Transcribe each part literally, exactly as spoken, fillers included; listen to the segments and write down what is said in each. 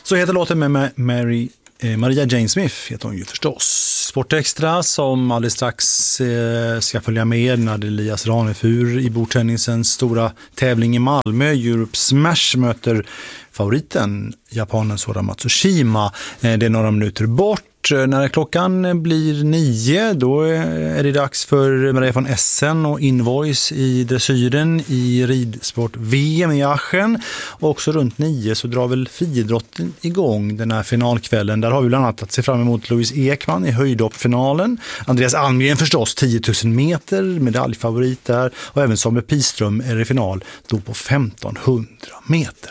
Så heter låten med Mary, eh, Maria Jane Smith heter hon ju förstås. Sportextra som alldeles strax eh, ska följa med när Elias Ranefur i bordtennisens stora tävling i Malmö, Europe Smash, möter favoriten, japanen Sora Matsushima. Eh, det är några minuter bort. När klockan blir nio, då är det dags för Maria von Essen och Invoice i dressyren i ridsport-V M i Aachen. Och också runt nio så drar väl friidrotten igång den här finalkvällen. Där har vi bland annat att se fram emot Louise Ekman i höjdhoppfinalen. Andreas Almgren förstås, tio tusen meter, medaljfavorit där. Och även Samuel Piström är i final då på femtonhundra meter.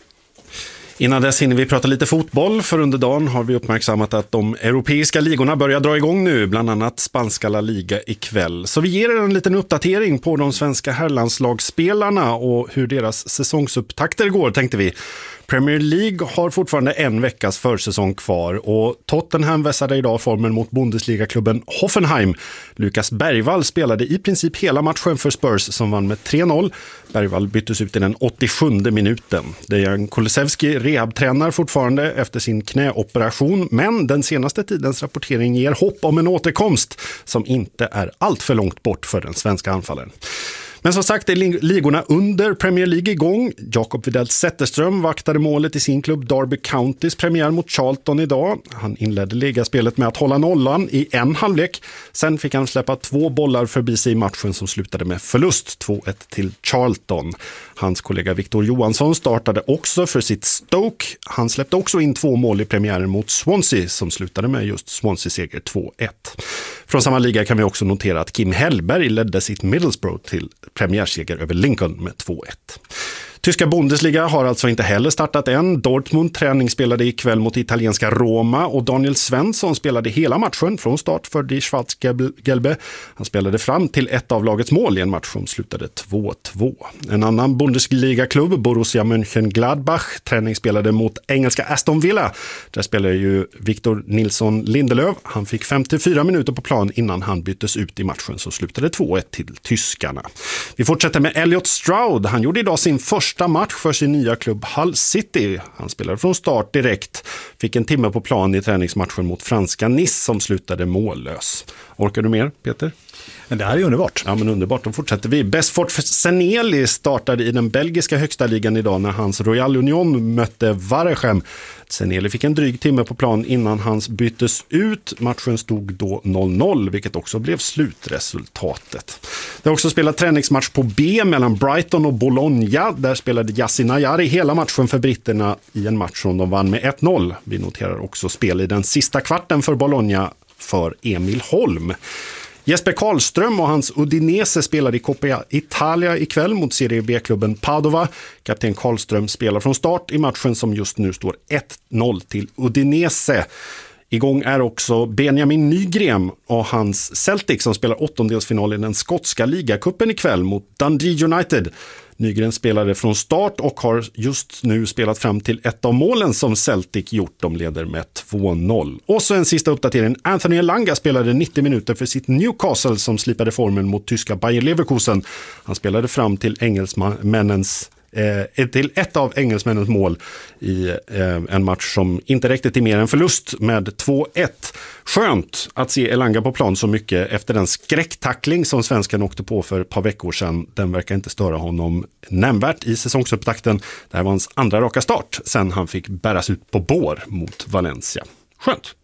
Innan dess hinner vi prata lite fotboll, för under dagen har vi uppmärksammat att de europeiska ligorna börjar dra igång nu, bland annat spanska La Liga ikväll. Så vi ger er en liten uppdatering på de svenska herrlandslagsspelarna och hur deras säsongsupptakter går, tänkte vi. Premier League har fortfarande en veckas försäsong kvar och Tottenham vässade idag formen mot Bundesliga-klubben Hoffenheim. Lukas Bergvall spelade i princip hela matchen för Spurs som vann med tre noll. Bergvall byttes ut i den åttiosjunde minuten. Dejan Kulusevski rehabtränar fortfarande efter sin knäoperation, men den senaste tidens rapportering ger hopp om en återkomst som inte är allt för långt bort för den svenska anfallaren. Men som sagt är ligorna under Premier League igång. Jakob Widell Zetterström vaktade målet i sin klubb Derby Countys premiär mot Charlton idag. Han inledde ligaspelet med att hålla nollan i en halvlek. Sen fick han släppa två bollar förbi sig i matchen som slutade med förlust två ett till Charlton. Hans kollega Victor Johansson startade också för sitt Stoke. Han släppte också in två mål i premiären mot Swansea som slutade med just Swansea-seger två ett. Från samma liga kan vi också notera att Kim Hellberg ledde sitt Middlesbrough till premiärseger över Lincoln med två ett. Tyska Bundesliga har alltså inte heller startat än. Dortmund träningsspelade ikväll mot italienska Roma och Daniel Svensson spelade hela matchen från start för Die Schwarz-Gelbe. Han spelade fram till ett av lagets mål i en match som slutade två två. En annan Bundesliga-klubb, Borussia Mönchengladbach, träningsspelade mot engelska Aston Villa. Där spelade ju Victor Nilsson Lindelöf. Han fick femtiofyra minuter på plan innan han byttes ut i matchen som slutade två ett till tyskarna. Vi fortsätter med Elliot Stroud. Han gjorde idag sin första match för sin nya klubb Hull City. Han spelade från start direkt. Fick en timme på plan i träningsmatchen mot franska Nice som slutade mållös. Orkar du mer, Peter? Det här är underbart. Ja, men underbart. Då fortsätter vi. Besfort Seneli startade i den belgiska högsta ligan idag när hans Royal Union mötte Waregem. Seneli fick en dryg timme på plan innan hans byttes ut. Matchen stod då noll noll, vilket också blev slutresultatet. Det har också spelat träningsmatch på B mellan Brighton och Bologna. Där spelade Yassin Ayari hela matchen för britterna i en match som de vann med ett noll. Vi noterar också spel i den sista kvarten för Bologna för Emil Holm. Jesper Karlström och hans Udinese spelade i Coppa Italia ikväll mot Serie B-klubben Padova. Kapten Karlström spelar från start i matchen som just nu står ett noll till Udinese. Igång är också Benjamin Nygren och hans Celtic som spelar åttondelsfinal i den skotska ligacupen ikväll mot Dundee United. Nygren spelade från start och har just nu spelat fram till ett av målen som Celtic gjort. De leder med två noll. Och så en sista uppdatering. Anthony Elanga spelade nittio minuter för sitt Newcastle som slipade formen mot tyska Bayer Leverkusen. Han spelade fram till engelsmännens Eh, till ett av engelsmännens mål i eh, en match som inte räckte till mer än förlust med två ett. Skönt att se Elanga på plan så mycket efter den skräcktackling som svenskan åkte på för ett par veckor sedan. Den verkar inte störa honom nämnvärt i säsongsupptakten. Det här var hans andra raka start sen han fick bäras ut på bår mot Valencia. Skönt.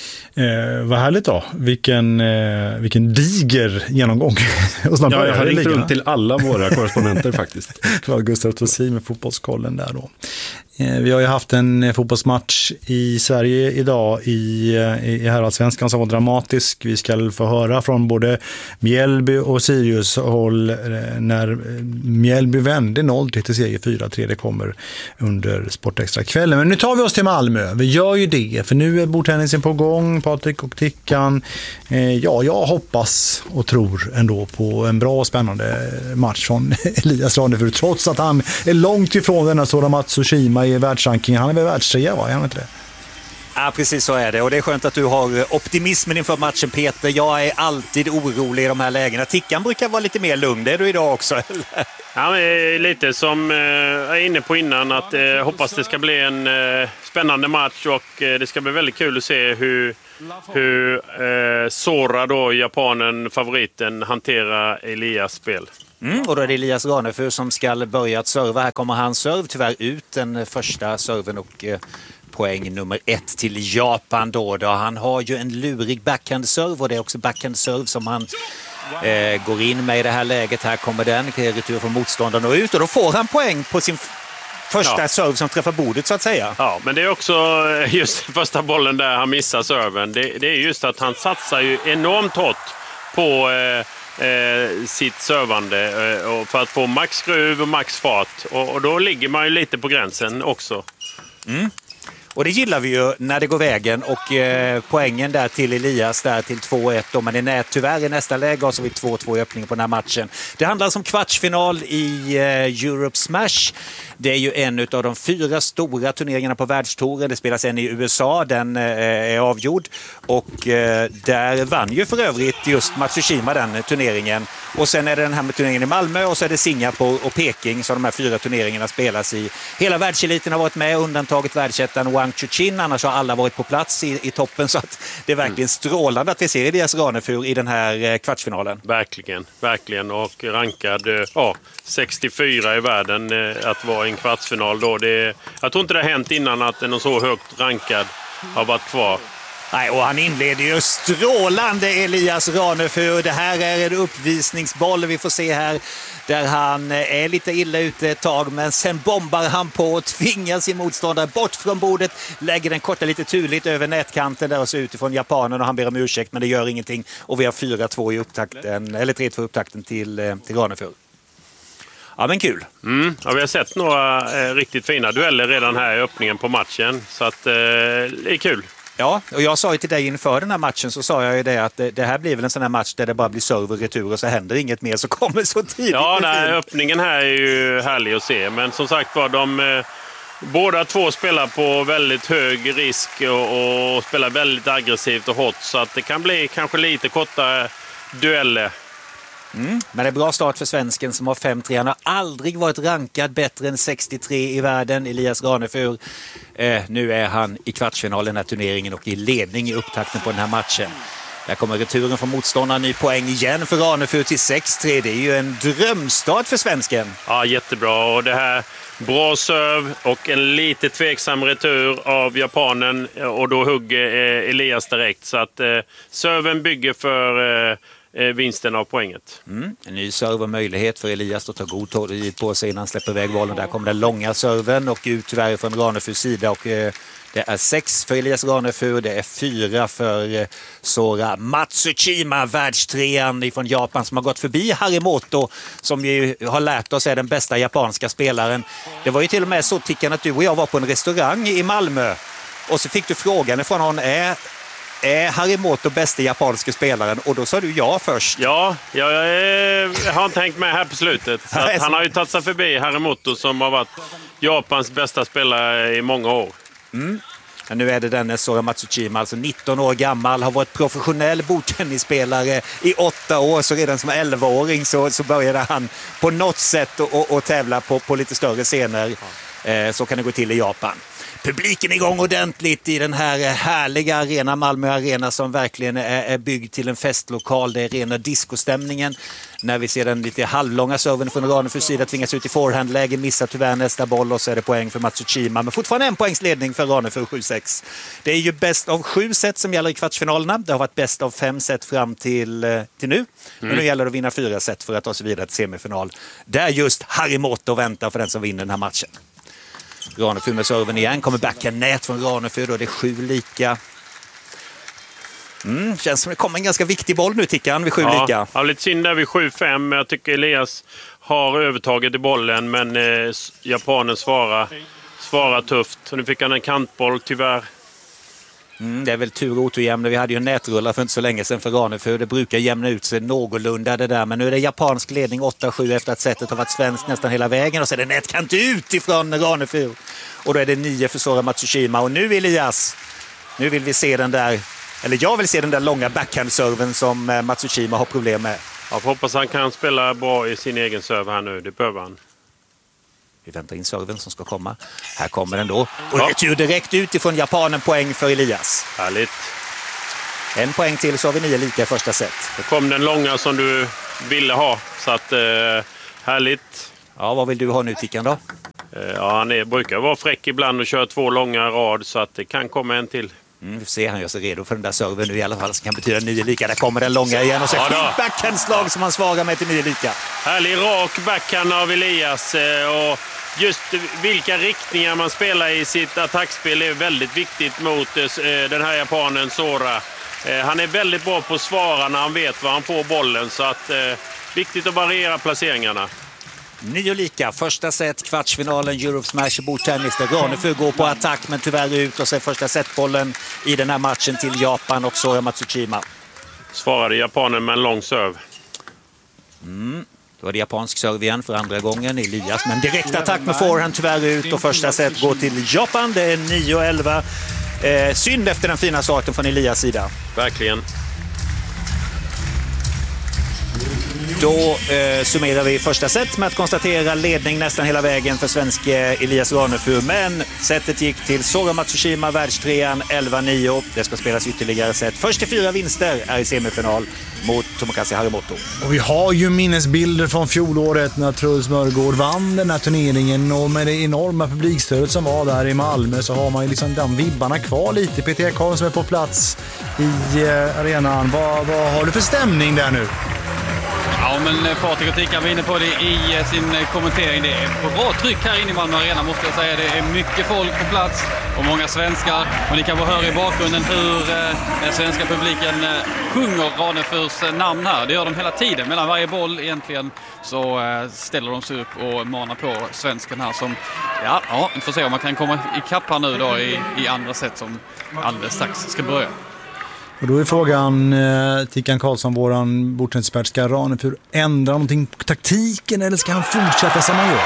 Eh, vad härligt då. Vilken, eh, vilken diger genomgång. Och ja, jag har ringt runt till alla våra korrespondenter faktiskt. Claude Gustav Tossi med fotbollskollen där då. Eh, vi har ju haft en eh, fotbollsmatch i Sverige idag i, eh, i herrallsvenskan som var dramatisk. Vi ska få höra från både Mjällby och Sirius håll eh, när eh, Mjällby vände noll till seger fyra tre. Det kommer under Sportextra kvällen. Men nu tar vi oss till Malmö. Vi gör ju det, för nu är bordtennisen på gång. Patrik och Tickan. Eh, ja, jag hoppas och tror ändå på en bra och spännande match från Elias Ranefur, trots att han är långt ifrån denna Sora Matsushima i världsrankingen. Han är väl världstrea, va? Är han inte det? Ja, precis så är det. Och det är skönt att du har optimismen inför matchen, Peter. Jag är alltid orolig i de här lägena. Tickan brukar vara lite mer lugn. Det är du idag också, eller? Ja, men lite som jag är inne på innan. Att jag hoppas det ska bli en spännande match. Och det ska bli väldigt kul att se hur, hur eh, Sora, då, japanen, favoriten, hanterar Elias spel. Mm, och då är det Elias Ranefur som ska börja att serva. Här kommer han serv tyvärr ut den första serven och eh, poäng nummer ett till Japan då, då. Han har ju en lurig backhand-serv och det är också backhand-serv som han eh, går in med i det här läget. Här kommer den, retur från motståndaren och ut och då får han poäng på sin första ja. serv som träffar bordet så att säga. Ja, men det är också just första bollen där han missar serven. Det, det är just att han satsar ju enormt hårt på eh, Eh, sitt servande eh, för att få max skruv och max fart och, och då ligger man ju lite på gränsen också. Mm. Och det gillar vi ju när det går vägen och eh, poängen där till Elias där till två ett då, men det är nät, tyvärr i nästa läge och så har vi två två i öppningen på den här matchen. Det handlar alltså om kvartsfinal i eh, Europe Smash. Det är ju en av de fyra stora turneringarna på världstouren. Det spelas en i U S A, den eh, är avgjord och eh, där vann ju för övrigt just Matsushima den turneringen. Och sen är det den här med turneringen i Malmö och så är det Singapore och Peking som de här fyra turneringarna spelas i. Hela världseliten har varit med, undantaget världsettan Wang Chuqin, annars har alla varit på plats i, i toppen så att det är verkligen strålande att vi ser Elias Ranefur i den här eh, kvartsfinalen. Verkligen, verkligen och rankad eh, ja, sextiofyra i världen eh, att vara i en kvartsfinal då. Det, jag tror inte det har hänt innan att någon så högt rankad har varit kvar. Nej, och han inleder ju strålande Elias Ranefur. Det här är en uppvisningsboll vi får se här där han är lite illa ute ett tag men sen bombar han på och tvingar sin motståndare bort från bordet, lägger den korta lite turligt över nätkanten där och så utifrån japanen och han ber om ursäkt men det gör ingenting och vi har fyra två i upptakten, eller tre två i upptakten till, till Ranefur. Ja, men kul. Mm. Ja, vi har sett några eh, riktigt fina dueller redan här i öppningen på matchen så att eh, det är kul. Ja, och jag sa ju till dig inför den här matchen så sa jag ju det att det, det här blir väl en sån här match där det bara blir serve och retur och så händer inget mer så kommer så tidigt. Ja, nej, öppningen här är ju härlig att se men som sagt var de eh, båda två spelar på väldigt hög risk och, och spelar väldigt aggressivt och hårt så att det kan bli kanske lite korta dueller. Mm. Men det är bra start för svensken som har fem tre. Han har aldrig varit rankad bättre än sextiotre i världen, Elias Ranefur. Eh, nu är han i kvartsfinalen i den här turneringen och i ledning i upptakten på den här matchen. Där kommer returen från motståndaren, ny poäng igen för Ranefur till sex tre. Det är ju en drömstart för svensken. Ja, jättebra. Och det här bra serv och en lite tveksam retur av japanen och då hugger eh, Elias direkt. Så att eh, serven bygger för eh, vinsten av poänget. Mm. En ny servermöjlighet för Elias att ta god tid på sig innan han släpper iväg bollen. Där kommer den långa serven och ut tyvärr från Ranefurs sida och eh, det är sex för Elias Ranefur, det är fyra för eh, Sora Matsushima, världstrean från Japan som har gått förbi Harimoto som ju har lärt oss är den bästa japanska spelaren. Det var ju till och med så Tickan att du och jag var på en restaurang i Malmö och så fick du frågan från någon är Är Harimoto bästa japanska spelaren? Och då sa du ja först. Ja, jag, jag har inte hängt med här på slutet. Så att han har ju tagit sig förbi Harimoto som har varit Japans bästa spelare i många år. Mm. Ja, nu är det den Sora Matsushima, alltså nitton år gammal, har varit professionell bordtennisspelare i åtta år. Så redan som elvaåring så, så började han på något sätt att tävla på, på lite större scener. Eh, så kan det gå till i Japan. Publiken är igång ordentligt i den här härliga arena, Malmö Arena som verkligen är, är byggd till en festlokal. Det är rena discostämningen. När vi ser den lite halvlånga serven från Ranefurs sida tvingas ut i forehandläge, missar tyvärr nästa boll och så är det poäng för Matsushima. Men fortfarande en poängsledning för Ranefur sju sex. Det är ju bäst av sju set som gäller i kvartsfinalerna. Det har varit bäst av fem set fram till, till nu. Mm. Men nu gäller det att vinna fyra set för att ta sig vidare till semifinal. Där just Harimoto väntar för den som vinner den här matchen. Ranefur med serven igen, kommer backa nät från Ranefur och det är sju lika. Mm, känns som det kommer en ganska viktig boll nu Tickan vid sju ja, lika. Ja, lite synd där vid sju fem. Jag tycker Elias har övertaget i bollen men eh, japanen svarar, svarar tufft. Så nu fick han en kantboll tyvärr. Mm, det är väl tur och otojämn. Vi hade ju en nätrullar för inte så länge sedan för Ranefur. Det brukar jämna ut sig någorlunda det där. Men nu är det japansk ledning åtta sju efter att sättet har varit svensk nästan hela vägen. Och så är det nätkant ut ifrån Ranefur. Och då är det nio för Sora Matsushima. Och nu Elias Nu vill vi se den där, eller jag vill se den där långa backhand-serven som Matsushima har problem med. Jag hoppas han kan spela bra i sin egen serve här nu, det behöver han. Vi väntar in serven som ska komma. Här kommer den då. Och ja. Retur direkt utifrån japanen, poäng för Elias. Härligt. En poäng till så har vi nio lika i första set. Då kom den långa som du ville ha, så att eh, härligt. Ja, vad vill du ha nu, Tickan då? Eh, ja, han är, brukar vara fräck ibland och köra två långa rad, så att det kan komma en till. Mm, vi får se, han gör sig redo för den där serven nu i alla fall, som kan betyda nio lika. Där kommer den långa igen och så ja, fint backhandslag som han svarar med till nio lika. Härlig rak backhand av Elias, och just vilka riktningar man spelar i sitt attackspel är väldigt viktigt mot den här japanen Sora. Han är väldigt bra på att svara när han vet var han får bollen, så att viktigt att variera placeringarna. Nio lika, första set, kvartsfinalen, Europe Smash bordtennis där Ranefur går på attack men tyvärr ut, och så är första setbollen i den här matchen till Japan och Sora Matsushima. Svarade japanen med en lång serve. Mm. Då är det japansk serve igen för andra gången, Elias, men direkt attack med forehand tyvärr ut, och första set går till Japan. Det är nio elva. Eh, synd efter den fina starten från Elias sida. Verkligen. Då eh, summerar vi första set med att konstatera ledning nästan hela vägen för svenske Elias Ranefur. Men setet gick till Sora Matsushima, världstrean, elva nio. Det ska spelas ytterligare set. Först till fyra vinster är i semifinal mot Tomokazu Harimoto. Och vi har ju minnesbilder från fjolåret när Truls Mörgård vann den här turneringen, och med det enorma publikstödet som var där i Malmö så har man ju liksom de vibbarna kvar lite. Peter Ekholm som är på plats i eh, arenan. Vad, vad har du för stämning där nu? Ja, men Patrik och Tickan var inne på det i sin kommentering. Det är bra tryck här inne i Malmö Arena, måste jag säga. Det är mycket folk på plats och många svenskar. Och ni kan bara höra i bakgrunden hur eh, den svenska publiken eh, sjunger Ranefurs namn här. Det gör de hela tiden. Mellan varje boll egentligen så eh, ställer de sig upp och manar på svensken här som, ja, ja, vi får se om man kan komma i kapp här nu då i, i andra set som alldeles strax ska börja. Och då är frågan, eh, Tickan Karlsson, våran bordtennisexpert, ska Ranefur ändra någonting på taktiken eller ska han fortsätta som han gör?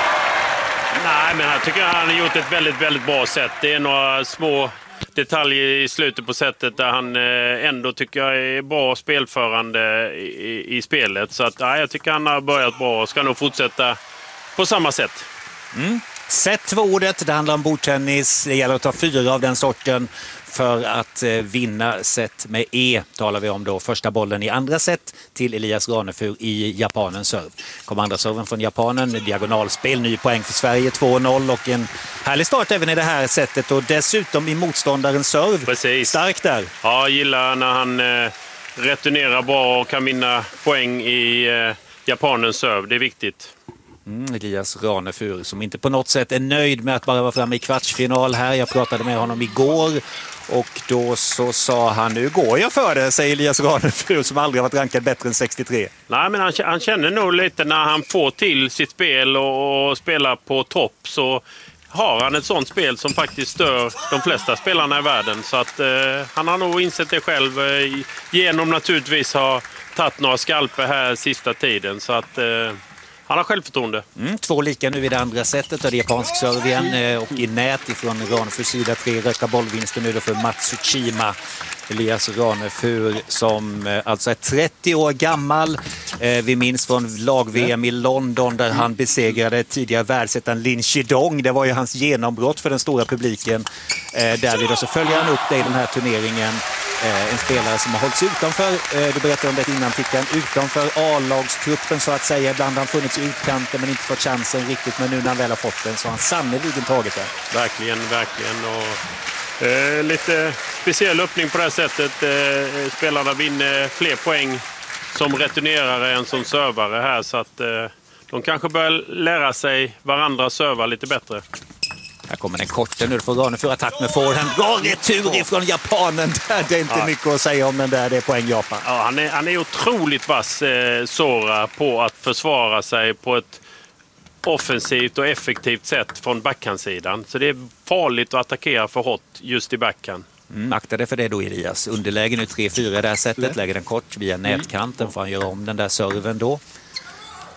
Nej, men jag tycker han har gjort ett väldigt, väldigt bra sätt. Det är några små detaljer i slutet på sättet där han eh, ändå tycker jag är bra spelförande i, i spelet. Så att, ja, jag tycker han har börjat bra och ska nog fortsätta på samma sätt. Mm. Set två-ordet, det handlar om bordtennis. Det gäller att ta fyra av den sorten för att eh, vinna set med E, talar vi om då. Första bollen i andra set till Elias Ranefur i japanens serve. Kommer andra serven från japanen, diagonalspel, ny poäng för Sverige, två noll, och en härlig start även i det här setet, och dessutom i motståndarens serve. Precis. Stark där. Ja, jag gillar när han eh, returnerar bra och kan vinna poäng i eh, japanens serve, det är viktigt. Mm, Elias Ranefur som inte på något sätt är nöjd med att bara vara framme i kvartsfinal här. Jag pratade med honom igår och då så sa han, nu går jag för det, säger Elias Ranefur som aldrig har varit rankad bättre än sextiotre. Nej, men han, han känner nog lite när han får till sitt spel och, och spelar på topp, så har han ett sånt spel som faktiskt stör de flesta spelarna i världen. Så att eh, han har nog insett det själv eh, genom naturligtvis ha tagit några skalper här sista tiden. Så att eh, han har självförtroende. Mm, två lika nu i det andra setet och det är japansk serve igen, och i nät ifrån Ranefurs sida tre röka bollvinster nu då för Matsushima. Elias Ranefur som alltså är trettio år gammal. Eh, vi minns från lag-V M i London där han besegrade tidigare världsettan Lin Chidong. Det var ju hans genombrott för den stora publiken. Eh, där vi då så följer han upp det i den här turneringen. Eh, en spelare som har hållits utanför, eh, du berättade om det innan Tickan, utanför A-lagstruppen så att säga. Ibland har han funnits i utkanten men inte fått chansen riktigt. Men nu när han väl har fått den så har han sannoliken tagit den. Verkligen, verkligen. Och, eh, lite speciell öppning på det här sättet. Eh, spelarna vinner fler poäng som returnerare än som servare här. Så att eh, de kanske börjar lära sig varandra serva lite bättre. Här kommer den korta nu för Ranefur, attack med forehand. Bra retur ifrån japanen. Det är inte ja. mycket att säga om den där, det är poäng Japan. Ja, han, är, han är otroligt vass, eh, Sora, på att försvara sig på ett offensivt och effektivt sätt från backhandsidan. Så det är farligt att attackera för hårt just i backhand. Mm, akta det för det då Elias. Underläge nu tre fyra i det här sättet. Lägger den kort via nätkanten för han gör om den där serven då.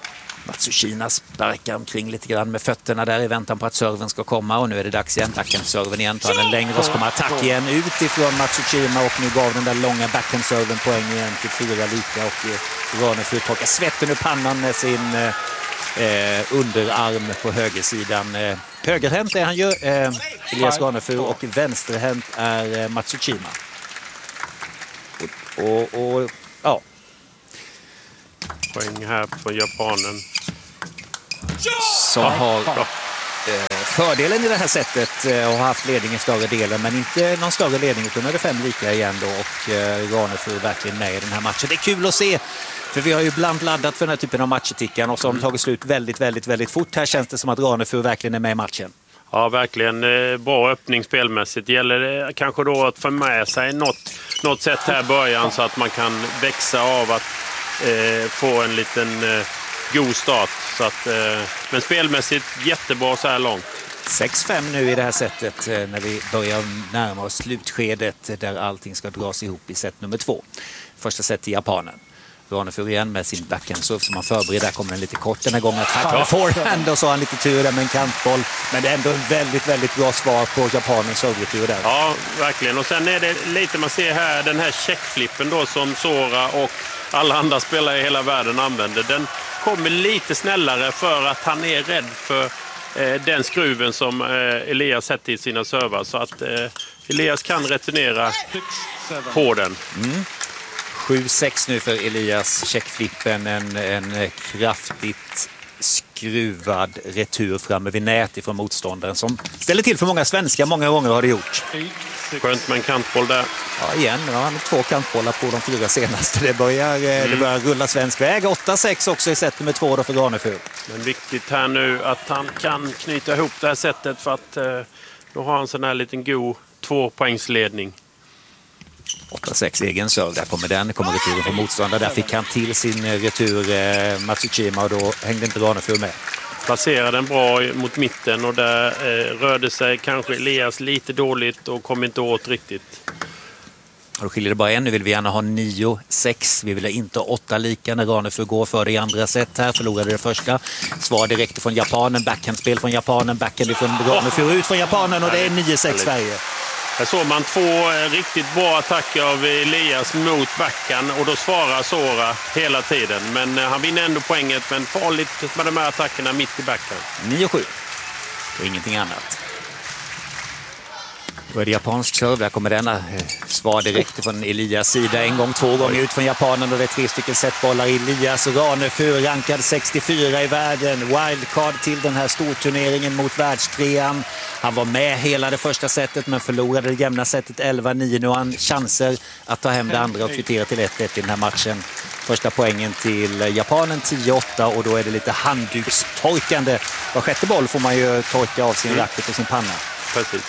Matsushima sparkar omkring lite grann med fötterna där i väntan på att serven ska komma. Och nu är det dags igen. Backhand-serven igen. Tar den längre och så kommer attack igen utifrån Matsushima. Och nu gav den där långa backhand-serven poäng igen till fyra lika. Och Ranefur torkar svetten ur pannan med sin eh, underarm på högersidan. Eh, högerhänt är han ju, eh, Elias Ranefur, och vänsterhänt är eh, Matsushima. Och, och, och ja. Poäng här på japanen. Som har eh, fördelen i det här sättet eh, och har haft ledningen större delen, men inte någon större ledning utan är det fem lika igen då, och eh, Ranefur verkligen med i den här matchen. Det är kul att se, för vi har ju ibland laddat för den här typen av matcher och så har de tagit slut väldigt, väldigt, väldigt fort. Här känns det som att Ranefur verkligen är med i matchen. Ja, verkligen bra öppning spelmässigt. Det gäller kanske då att få med sig något, något sätt här i början så att man kan växa av att eh, få en liten eh, god start. Så att, eh, men spelmässigt jättebra så här långt. sex fem nu i det här sättet eh, när vi börjar närma oss slutskedet där allting ska dras ihop i set nummer två. Första set i japanen. Ranefur igen med sin backhandserve som han förbereder. Där kommer den lite kort den här gången. Attack med forehand och så har han lite tur där med en kantboll. Men det är ändå en väldigt, väldigt bra svar på japanens serveretur där. Ja, verkligen. Och sen är det lite man ser här, den här checkflippen då som Sora och alla andra spelare i hela världen använder. Den kommer lite snällare för att han är rädd för eh, den skruven som eh, Elias sätter i sina servar. Så att eh, Elias kan returnera på den. Mm. sju sex nu för Elias. Checkflippen, en, en kraftigt skruvad retur framme vid nät ifrån motståndaren som ställer till för många svenskar. Många gånger har det gjort. Skönt med en kantboll där. Ja, igen. Ja, han har två kantbollar på de fyra senaste. Det börjar, mm. det börjar rulla svensk väg. åtta sex också i set nummer två då för Ranefur. Men viktigt här nu att han kan knyta ihop det här sättet för att eh, då har han sån här liten god tvåpoängsledning. åtta sex egen serve, där kommer den, kommer returen från motståndare. Där fick han till sin retur eh, Matsushima och då hängde inte Ranefur med. Placerade den bra mot mitten och där eh, rörde sig kanske Elias lite dåligt och kom inte åt riktigt. Och då skiljer det bara en. Nu vill vi gärna ha nio sex. Vi vill inte ha åtta lika när Ranefur går för det i andra set här. Förlorade det första. Svar direkt från japanen. Backhandspel från japanen. Backhand från Ranefur ut från japanen och det är nio sex Sverige. Här såg man två riktigt bra attacker av Elias mot backhand och då svarar Sora hela tiden. Men han vinner ändå poänget, men farligt med de här attackerna mitt i backhand. nio sju och ingenting annat. Då är det japansk serve. Där kommer denna svar direkt från Elias sida. En gång, två gånger ut från japanen och det är tre stycken setbollar. Elias Ranefur rankad sextiofyra i världen. Wildcard till den här storturneringen mot världstrean. Han var med hela det första setet men förlorade det jämna setet elva nio. Nu har han chanser att ta hem det andra och kvittera till ett ett i den här matchen. Första poängen till japanen tio åtta och då är det lite handdukstorkande. Var sjätte boll får man ju torka av sin racket och sin panna. Precis.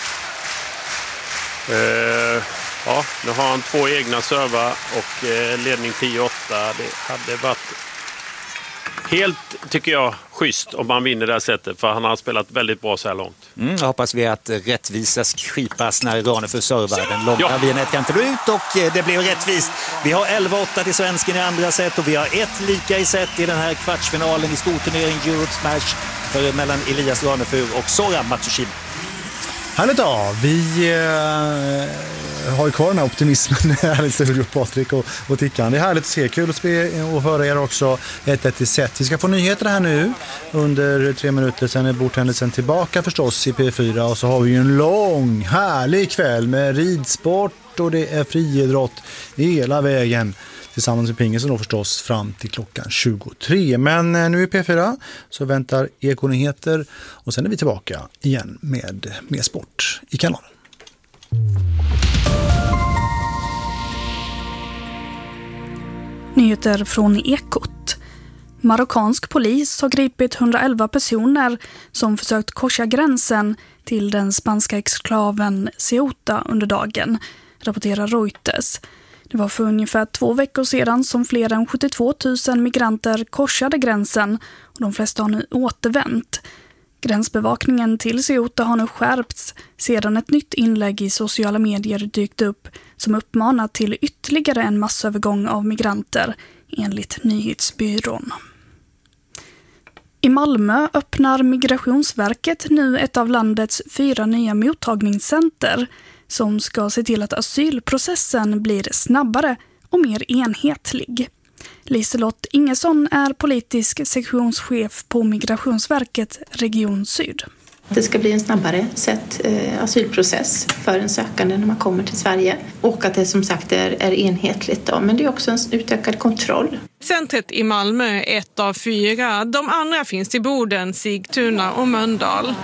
Uh, ja, nu har han två egna servar och uh, ledning tio åtta. Det hade varit helt, tycker jag, schysst om man vinner det här sättet, för han har spelat väldigt bra så här långt. Mm, jag hoppas vi att rättvisa skipas när Ranefur servar den långa ja. via nätkanten ut och det blev rättvist. Vi har elva åtta till svensken i andra set och vi har ett lika i set i den här kvartsfinalen i storturnering Europe Smash för mellan Elias Ranefur och Sora Matsushima. Härligt då. Vi eh, har ju kvar den här optimismen här i studio, Patrik och, och Tickan. Det är härligt att se, kul att spela och höra er också ett ett i set. Vi ska få nyheter här nu under tre minuter, sen är bordtennisen tillbaka förstås i P fyra och så har vi ju en lång, härlig kväll med ridsport och det är friidrott hela vägen. Tillsammans med pingisen då förstås fram till klockan tjugotre. Men nu i P fyra så väntar Ekonyheter och sen är vi tillbaka igen med mer sport i kanalen. Nyheter från Ekot. Marockansk polis har gripit hundraelva personer som försökt korsa gränsen till den spanska exklaven Ceuta under dagen, rapporterar Reuters. Det var för ungefär två veckor sedan som fler än sjuttiotvå tusen migranter korsade gränsen och de flesta har nu återvänt. Gränsbevakningen till Ceuta har nu skärpts sedan ett nytt inlägg i sociala medier dykt upp som uppmanar till ytterligare en massövergång av migranter enligt nyhetsbyrån. I Malmö öppnar Migrationsverket nu ett av landets fyra nya mottagningscenter som ska se till att asylprocessen blir snabbare och mer enhetlig. Liselott Ingesson är politisk sektionschef på Migrationsverket Region Syd. Det ska bli en snabbare sätt, eh, asylprocess för en sökande när man kommer till Sverige. Och att det som sagt är, är enhetligt. Då. Men det är också en utökad kontroll. Centret i Malmö är ett av fyra. De andra finns i Boden, Sigtuna och Mölndal.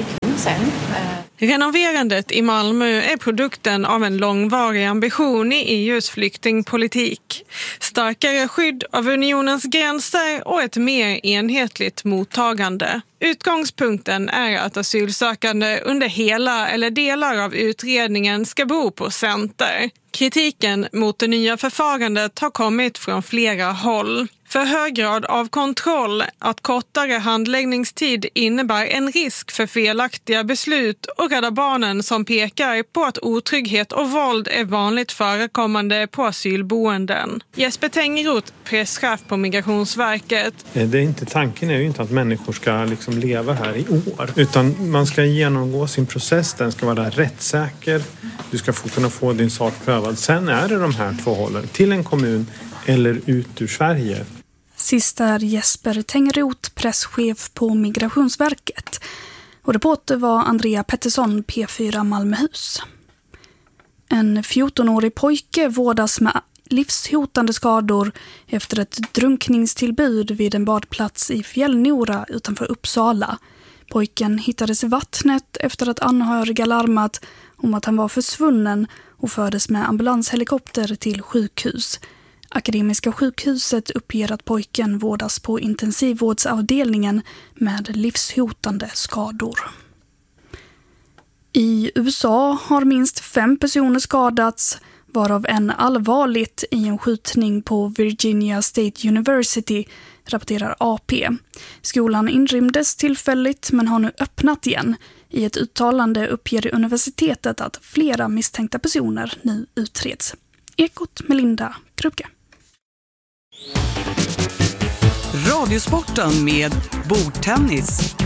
Renoverandet i Malmö är produkten av en långvarig ambition i E U:s flyktingpolitik. Starkare skydd av unionens gränser och ett mer enhetligt mottagande. Utgångspunkten är att asylsökande under hela eller delar av utredningen ska bo på center. Kritiken mot det nya förfarandet har kommit från flera håll. För hög grad av kontroll, att kortare handläggningstid innebär en risk för felaktiga beslut och Rädda Barnen som pekar på att otrygghet och våld är vanligt förekommande på asylboenden. Jesper Tengroth, presschef på Migrationsverket. Det är inte, tanken är ju inte att människor ska liksom leva här i år, utan man ska genomgå sin process, den ska vara rättssäker, du ska få kunna få din sak prövad. Sen är det de här två hållen, till en kommun eller ut ur Sverige. Sist är Jesper Tengroth, presschef på Migrationsverket. Och reporter var Andrea Pettersson, P fyra Malmöhus. En fjortonårig pojke vårdas med livshotande skador efter ett drunkningstillbud vid en badplats i Fjällnora utanför Uppsala. Pojken hittades i vattnet efter att anhöriga larmat om att han var försvunnen och fördes med ambulanshelikopter till sjukhus. Akademiska sjukhuset uppger att pojken vårdas på intensivvårdsavdelningen med livshotande skador. I U S A har minst fem personer skadats, varav en allvarligt i en skjutning på Virginia State University, rapporterar A P. Skolan inrymdes tillfälligt men har nu öppnat igen. I ett uttalande uppger universitetet att flera misstänkta personer nu utreds. Ekot med Linda Krupke. Radiosporten med bordtennis.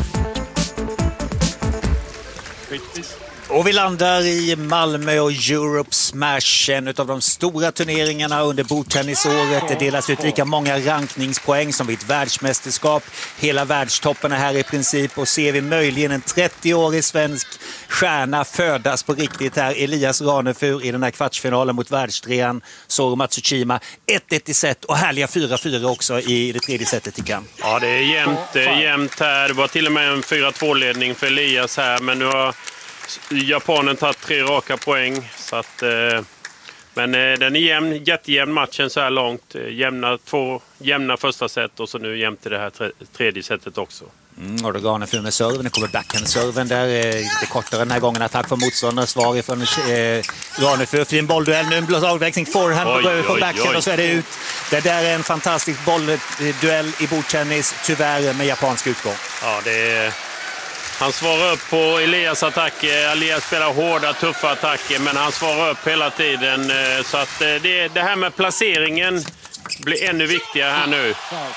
Och vi landar i Malmö och Europe Smash, en av de stora turneringarna under bordtennisåret. Det delas ut lika många rankningspoäng som vid ett världsmästerskap. Hela världstoppen är här i princip, och ser vi möjligen en trettioårig svensk stjärna födas på riktigt här. Elias Ranefur i den här kvartsfinalen mot världstrean Soro Matsushima. ett ett i set och härliga fyra fyra också i det tredje setet tycker jag. Ja, det är jämnt, det är jämnt här. Det var till och med en fyra två-ledning för Elias här, men nu har Japanen tagit tre raka poäng, så att, eh, men eh, den är jämn, jättejämn matchen så här långt. Jämna två jämna första set och så nu jämnt i det här tre, tredje setet också. Mm, och då Ranefur med serven, det kommer backhand-serven där, eh, lite kortare den här gången. Attack från motståndare, svar ifrån eh, Ranefur. Fin bollduell, nu en blås avväxling, forehand och går över på backhand och så är det ut. Det där är en fantastisk bollduell i bordtennis, tyvärr med japansk utgång. Ja, det är... Han svarar upp på Elias attacker. Elias spelar hårda, tuffa attacker, men han svarar upp hela tiden. Så att det, det här med placeringen blir ännu viktigare här nu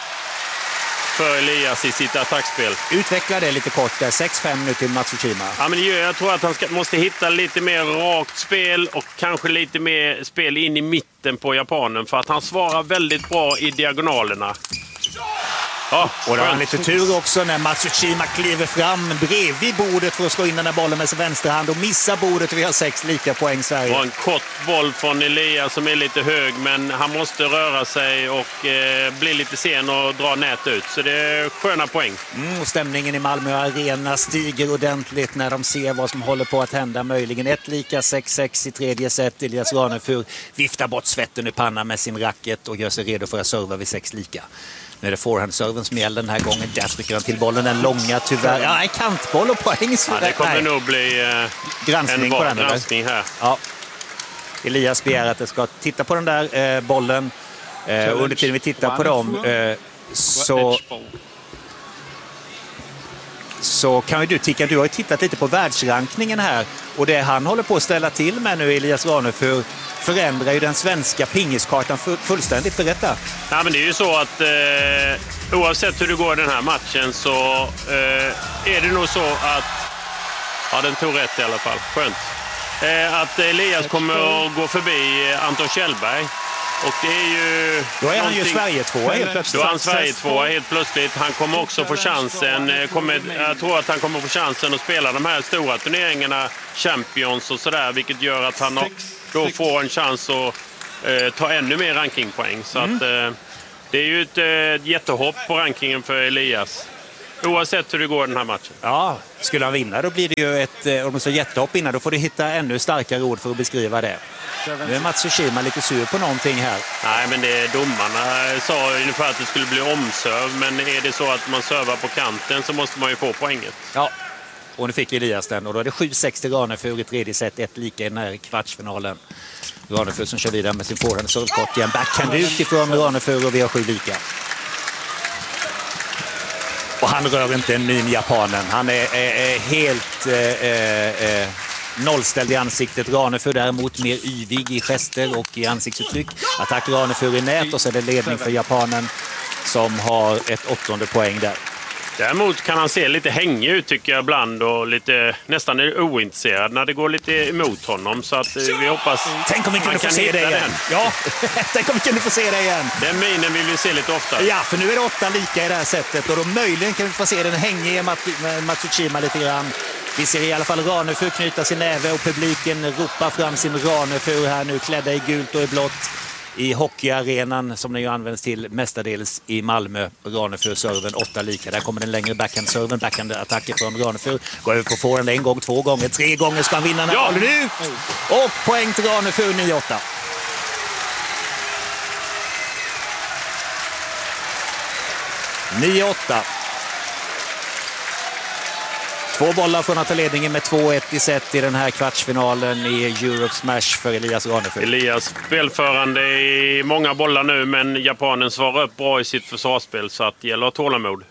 för Elias i sitt attackspel. Utveckla det lite kort där, sex fem nu till Matsushima. Ja, men jag tror att han ska, måste hitta lite mer rakt spel och kanske lite mer spel in i mitten på japanen, för att han svarar väldigt bra i diagonalerna. Ja, och då har han lite tur också när Matsushima kliver fram bredvid bordet för att slå in den här bollen med sin vänsterhand och missar bordet, och vi har sex lika poäng Sverige. Det var en kort boll från Elias som är lite hög, men han måste röra sig och eh, bli lite sen och dra nät ut, så det är sköna poäng. Mm, och stämningen i Malmö arena stiger ordentligt när de ser vad som håller på att hända. Möjligen ett lika, sex sex i tredje set. Elias Ranefur viftar bort svetten i pannan med sin racket och gör sig redo för att serva vid sex lika. Nu är det forehand-serven som gäller den här gången. Där trycker han till bollen, den långa tyvärr. Ja, en kantboll och poäng. Ja, det kommer Nej. nog bli eh, granskning en på den granskning här. Ja. Elias begär att det ska titta på den där eh, bollen. Eh, och under tiden vi tittar på dem eh, så... Så kan ju du tycka, du har ju tittat lite på världsrankningen här. Och det han håller på att ställa till med nu, Elias Ranefur. förändrar ju den svenska pingiskartan fullständigt. Berätta. Ja, men det är ju så att eh, oavsett hur det går den här matchen så eh, är det nog så att, ja, den tog rätt i alla fall, skönt. Eh, att Elias kommer att gå förbi Anton Kjellberg. Och det är ju... Då är han ju Sverige tvåa helt plötsligt. Då är han Sverige tvåa helt plötsligt. Han kommer också få chansen. Kommer, jag tror att han kommer få chansen att spela de här stora turneringarna, Champions och sådär. Vilket gör att han då får en chans att eh, ta ännu mer rankingpoäng. Så mm. att, eh, det är ju ett eh, jättehopp på rankingen för Elias. Oavsett hur det går den här matchen. Ja, skulle han vinna då blir det ju ett, om det så jättehopp innan, då får du hitta ännu starkare ord för att beskriva det. Nu är Matsushima lite sur på någonting här. Nej, men det, domarna sa ungefär att det skulle bli omserv, men är det så att man servar på kanten så måste man ju få poänget. Ja, och nu fick Elias den och då är det sju sex till Ranefur i tredje set, ett lika i den här kvartsfinalen. Ranefur som kör vidare med sin forehand servekort igen. Backhand utifrån Ranefur och vi har sju lika. Och han rör inte en min japanen. Han är, är, är helt eh, eh, nollställd i ansiktet. Ranefur däremot mer yvig i gester och i ansiktsuttryck. Attack Ranefur i nät och så är det ledning för japanen som har ett åttonde poäng där. Däremot kan han se lite hängig ut tycker jag ibland och lite nästan ointresserad när det går lite emot honom, så att vi hoppas. Tänk om vi kunde få se det igen. Den. Ja, tänk om vi kunde få se det igen. Den minen vill vi se lite ofta. Ja, för nu är det åtta lika i det här sättet och då möjligen kan vi få se den hängige Matsushima lite grann. Vi ser i alla fall Ranefur knyta sin näve och publiken ropar fram sin Ranefur här nu klädda i gult och i blått. I hockeyarenan som den ju används till mestadels i Malmö. Ranefur serven åtta lika. Där kommer den längre backhand-serven. Backhand-attacker från Ranefur. Går över på forehand en gång, två gånger, tre gånger ska han vinna när bollen ja. ut. Och poäng till Ranefur nio åtta. nio åtta. Två bollar från att ta ledningen med två ett i set i den här kvartsfinalen i Europe Smash för Elias Ranefur. Elias spelförande i många bollar nu, men japanen svarar upp bra i sitt försvarsspel, så att det gäller att ha tålamod.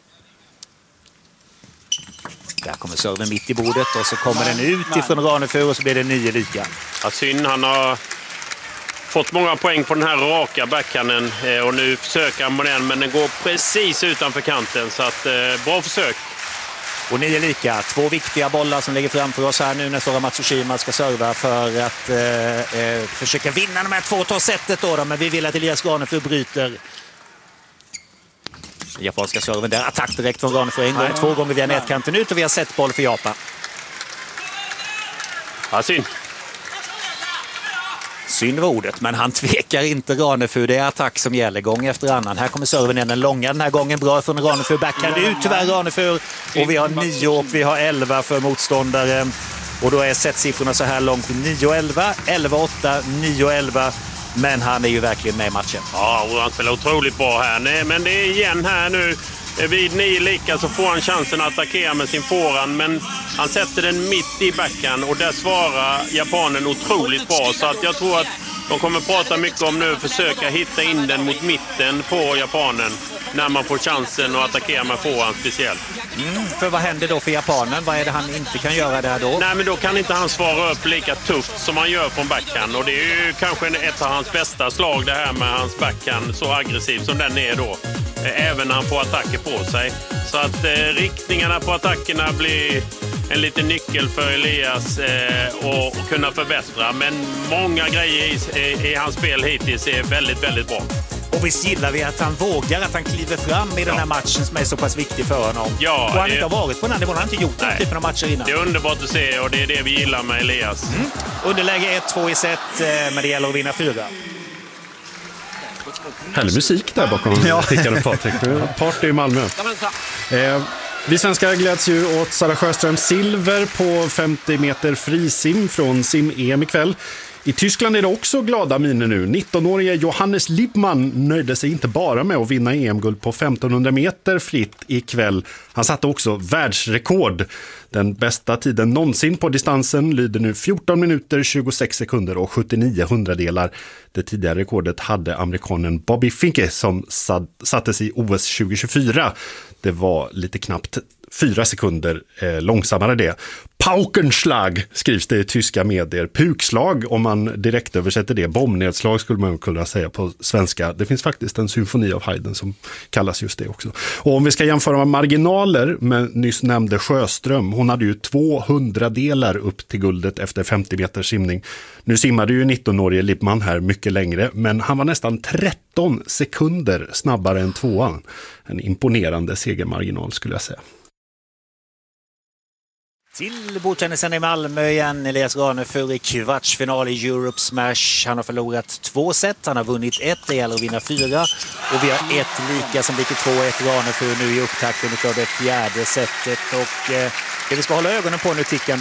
Där kommer serven mitt i bordet och så kommer den ut ifrån Ranefur och så blir det nio lika. Ja, synd, han har fått många poäng på den här raka backhanden och nu försöker han med den, men den går precis utanför kanten, så att bra försök. Och nio lika, två viktiga bollar som ligger framför oss här nu när Sora Matsushima ska serva för att eh, eh, försöka vinna de här två tar sättet då, då, men vi vill att Elias Ranefur bryter. Japanska serven där, attack direkt från Ranefur en gång, Nej. två gånger via nätkanten ut och vi har sett boll för Japan. Ja, synd. Synd var ordet, men han tvekar inte Ranefur. Det är attack som gäller gång efter annan. Här kommer serven igen, den långa den här gången. Bra från Ranefur, backhand ut tyvärr Ranefur. Och vi har nio och vi har elva för motståndaren. Och då är setsiffrorna så här långt nio elva, elva åtta, nio elva. Men han är ju verkligen med i matchen. Ja, och han spelar otroligt bra här. Nej, men det är igen här nu. Vid nio lika så får han chansen att attackera med sin forehand, men han sätter den mitt i backhand och där svarar japanen otroligt bra, så att jag tror att de kommer prata mycket om nu försöka hitta in den mot mitten på japanen när man får chansen att attackera med forehand speciellt. Mm, för vad händer då för japanen? Vad är det han inte kan göra där då? Nej, men då kan inte han svara upp lika tufft som han gör från backhand, och det är ju kanske ett av hans bästa slag det här med hans backhand, så aggressiv som den är då. Även när han får attacker på sig. Så att eh, riktningarna på attackerna blir en liten nyckel för Elias eh, och, och kunna förbättra. Men många grejer i, i, i hans spel hittills är väldigt, väldigt bra. Och visst gillar vi att han vågar, att han kliver fram i den här matchen som är så pass viktig för honom. Ja, och han det... inte har varit på den här nivån, han har inte gjort den typen av matcher innan. Det är underbart att se och det är det vi gillar med Elias. Mm. Underläge ett två i set, men det gäller att vinna fyra. Härlig musik där bakom ja. Tickar och Patrik. Party i Malmö. Eh, vi svenskar gläds ju åt Sara Sjöströms silver på femtio meter frisim från sim-E M ikväll. I Tyskland är det också glada miner nu. nittonårige Johannes Lippmann nöjde sig inte bara med att vinna E M-guld på femtonhundra meter fritt ikväll. Han satte också världsrekord. Den bästa tiden någonsin på distansen lyder nu fjorton minuter, tjugosex sekunder och sjuttionio hundradelar. Det tidigare rekordet hade amerikanen Bobby Finke som sattes i O S tjugo tjugofyra. Det var lite knappt fyra sekunder eh, långsammare det. Paukenschlag skrivs det i tyska medier. Pukslag om man direkt översätter det. Bombnedslag skulle man kunna säga på svenska. Det finns faktiskt en symfoni av Haydn som kallas just det också. Och om vi ska jämföra med marginaler med nyss nämnde Sjöström. Hon hade ju tvåhundra delar upp till guldet efter femtio meters simning. Nu simmade ju nittonårige Lippmann här mycket längre, men han var nästan tretton sekunder snabbare än tvåan. En imponerande segermarginal skulle jag säga. Till bordtennisen i Malmö igen. Elias Ranefur i kvartsfinal i Europe Smash. Han har förlorat två set, han har vunnit ett, det gäller att vinna fyra. Och vi har ett lika som blir två ett Ranefur nu i upptakten av det fjärde setet. Och eh, det vi ska hålla ögonen på nu, Tickan,